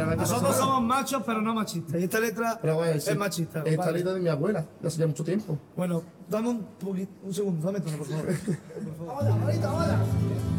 verdad que Nosotros pasa nada. somos machos, pero no machistas. Y esta letra Pero voy a decir, es machista. esta Vale. letra de mi abuela, de hace ya mucho tiempo. Bueno, dame un segundo, dame tono, por favor. Ahora, ahorita, ahora.